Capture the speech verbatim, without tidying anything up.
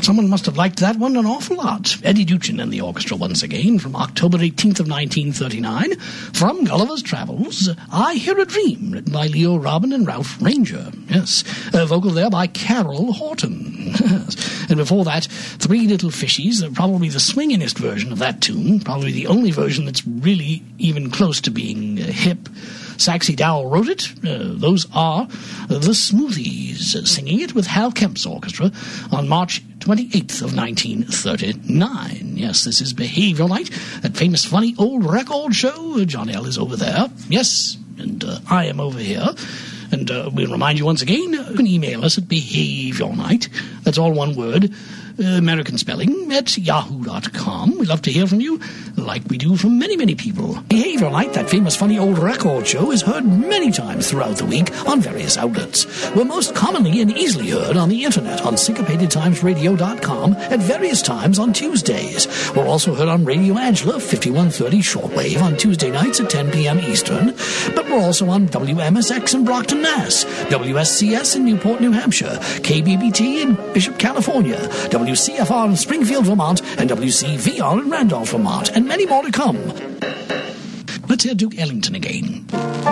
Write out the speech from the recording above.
someone must have liked that one an awful lot. Eddie Duchin and the orchestra once again from October eighteenth of nineteen thirty-nine. From Gulliver's Travels, I Hear a Dream, written by Leo Robin and Ralph Ranger. Yes, a vocal there by Carol Horton. And before that, Three Little Fishies, probably the swinginest version of that tune, probably the only version that's really even close to being uh, hip. Saxy Dowell wrote it. Uh, those are the Smoothies, singing it with Hal Kemp's orchestra on March twenty-eighth of nineteen thirty-nine. Yes, this is Behave Your Night, that famous funny old record show. John L. is over there. Yes, and uh, I am over here. And uh, we'll remind you once again, you can email us at Behave Your Night. That's all one word. Uh, American spelling at yahoo dot com. We'd love to hear from you, like we do from many, many people. Behave Your Night, that famous funny old record show, is heard many times throughout the week on various outlets. We're most commonly and easily heard on the internet on syncopated times radio dot com at various times on Tuesdays. We're also heard on Radio Angela, fifty-one thirty shortwave on Tuesday nights at ten p.m. Eastern. But we're also on W M S X in Brockton, Mass, W S C S in Newport, New Hampshire, K B B T in Bishop, California, W C F R in Springfield, Vermont, and W C V R in Randolph, Vermont, and many more to come. Let's hear Duke Ellington again.